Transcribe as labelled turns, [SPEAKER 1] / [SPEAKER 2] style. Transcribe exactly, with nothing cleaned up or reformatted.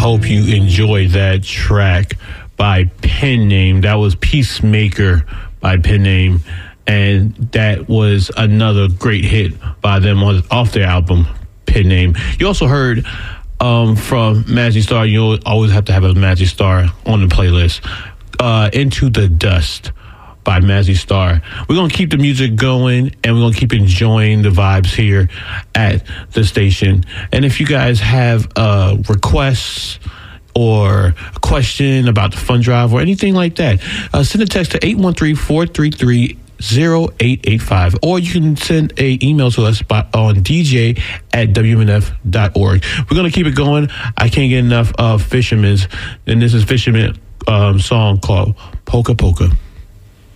[SPEAKER 1] hope you enjoyed that track by Pen Name. That was Peacemaker by Pen Name, and that was another great hit by them on, off their album Pen Name. You also heard um, from Mazzy Star. You always have to have a Mazzy Star on the playlist. Uh, Into the Dust by Mazzy Star. We're going to keep the music going, and we're going to keep enjoying the vibes here at the station. And if you guys have uh, requests or a question about the fund drive or anything like that, uh, send a text to eight one three, four three three, zero eight eight five, or you can send a email to us by, on d j at w m n f dot org. We're going to keep it going. I can't get enough of Fisherman's, and this is Fisherman um, song called Polka Polka.